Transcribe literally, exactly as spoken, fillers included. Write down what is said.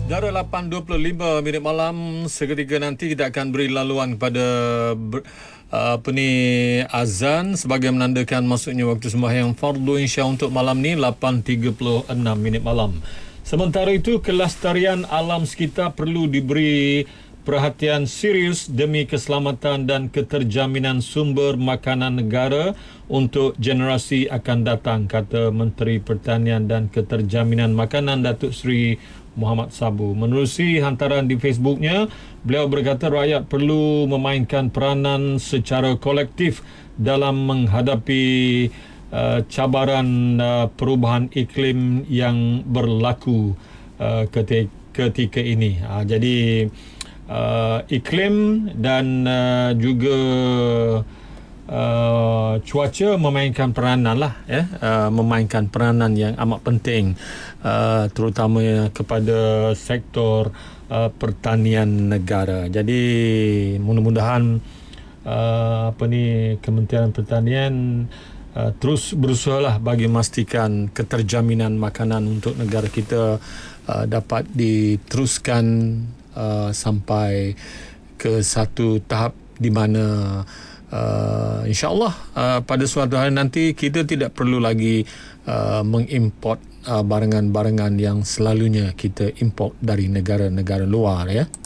Darah lapan dua puluh lima minit malam, seketika nanti kita akan beri laluan kepada ber, uh, apa ni azan sebagai menandakan masuknya waktu sembahyang fardu insya untuk malam ni lapan tiga puluh enam minit malam. Sementara itu, kelestarian alam sekitar perlu diberi perhatian serius demi keselamatan dan keterjaminan sumber makanan negara untuk generasi akan datang, kata Menteri Pertanian dan Keterjaminan Makanan Datuk Seri Muhammad Sabu. Menerusi hantaran di Facebooknya, beliau berkata rakyat perlu memainkan peranan secara kolektif dalam menghadapi uh, cabaran uh, perubahan iklim yang berlaku uh, ketika, ketika ini. Uh, jadi uh, iklim dan uh, juga Uh, cuaca memainkan peranan lah ya, uh, memainkan peranan yang amat penting, uh, terutama kepada sektor uh, pertanian negara. Jadi mudah-mudahan uh, apa ni Kementerian Pertanian uh, terus berusaha lah bagi memastikan keterjaminan makanan untuk negara kita uh, dapat diteruskan uh, sampai ke satu tahap di mana Uh, InsyaAllah uh, pada suatu hari nanti kita tidak perlu lagi uh, mengimport uh, barangan-barangan yang selalunya kita import dari negara-negara luar ya.